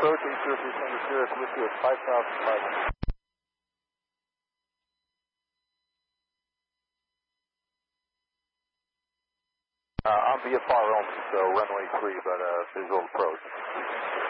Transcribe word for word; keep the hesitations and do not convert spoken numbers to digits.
approach, eight zero three Tango Sierra, Whiskey at five thousand five hundred. Uh, I'm via far only, so runway three, but uh, visual approach.